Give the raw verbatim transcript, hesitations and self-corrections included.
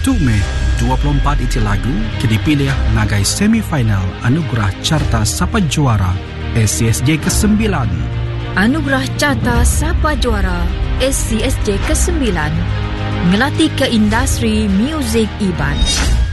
satu Mei dua puluh empat itu lagu dipilih ngagai semifinal Anugerah Carta Sapa Juara S C S J kesembilan. Anugerah Carta Sapa Juara S C S J kesembilan ngelatih ke industri muzik Iban.